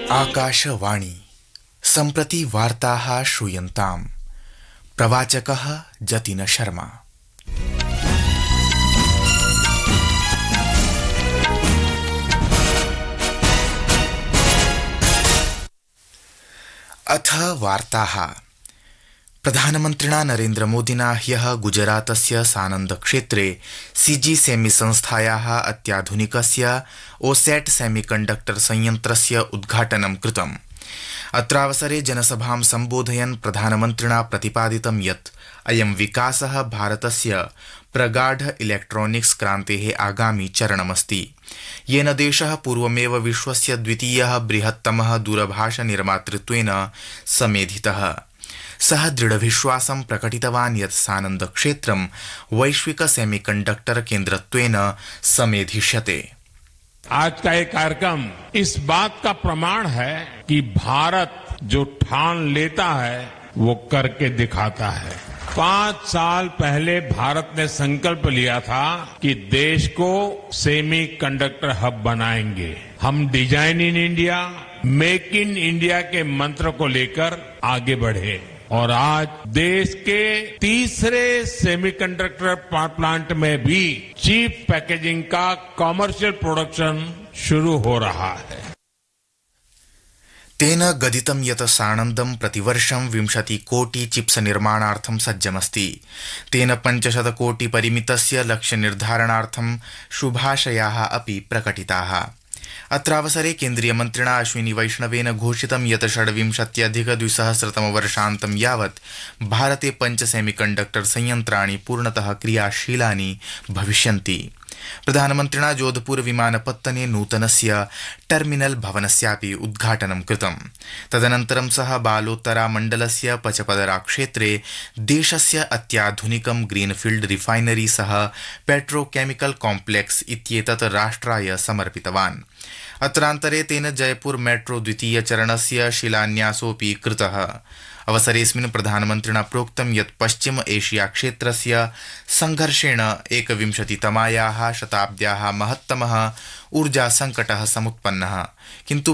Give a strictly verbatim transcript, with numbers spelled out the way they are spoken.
आकाशवाणी सम्प्रति वार्ताः श्रूयन्ताम्। प्रवाचकः जतिन शर्मा। अथ वार्ताः। प्रधानमन्त्रिणा नरेन्द्रमोदिना ह्यः गुजरातस्य सानन्दक्षेत्रे सीजी सेमी संस्थायाः अत्याधुनिकस्य ओसैट सेमीकण्डक्टर संयन्त्रस्य उद्घाटनं कृतम्। अत्रावसरे जनसभां सम्बोधयन् प्रधानमन्त्रिणा प्रतिपादितं यत् अयं विकासः भारतस्य प्रगाढ इलेक्ट्रॉनिक्स क्रान्तेः आगामि चरणमस्ति, येन देशः पूर्वमेव विश्वस्य द्वितीयः बृहत्तमः दूरभाषनिर्मातृत्वेन समेधितः। सः दृढविश्वासं प्रकटितवान् यत् सानन्दक्षेत्रं वैश्विक सेमीकण्डक्टर केन्द्रत्वेन समेधिष्यते। आज का ये कार्यक्रम इस बात का प्रमाण है कि भारत जो ठान लेता है वो करके दिखाता है। पांच साल पहले भारत ने संकल्प लिया था कि देश को सेमी कंडक्टर हब बनाएंगे। हम design in India, make in India के मंत्र को लेकर आगे बढ़े और आज देश के तीसरे सेमीकंडक्टर प्लांट में भी चीप पैकेजिंग का कमर्शियल प्रोडक्शन शुरू हो रहा है। तेन गदितं यत् सानन्दं प्रतिवर्षं विंशति कोटि चिप्स निर्माणार्थं सज्जमस्ति। तेन पंचशत कोटि परिमितस्य लक्ष्य निर्धारणार्थं शुभाशयाः अपि प्रकटिताः। अत्रावसरे केन्द्रीय मन्त्रिणा अश्विनी वैष्णवेन घोषितं यत् षड्विंशत्यधिक द्विसहस्रतमवर्षान्तं यावत् भारते पञ्च सेमीकण्डक्टर संयन्त्राणि पूर्णतः क्रियाशीलानि भविष्यन्ति। प्रधानमन्त्रिणा जोधपुर विमानपत्तने नूतनस्य टर्मिनल भवनस्यापि उद्घाटनं कृतम्। तदनन्तरं सः बालोत्तरा मण्डलस्य पचपदरा क्षेत्रे देशस्य अत्याधुनिकं ग्रीनफील्ड रिफाइनरी सह पेट्रोकेमिकल कॉम्प्लेक्स इत्येतत् राष्ट्राय समर्पितवान्। अत्रान्तरे तेन जयपुर मेट्रो द्वितीय चरणस्य शिलान्यासोऽपि कृतः। अवसरेऽस्मिन् प्रधानमन्त्रिणा प्रोक्तं यत् पश्चिम एशिया क्षेत्रस्य संघर्षेण एकविंशतितमायाः शताब्द्याः महत्तमः ऊर्जा संकटः समुत्पन्नः, किन्तु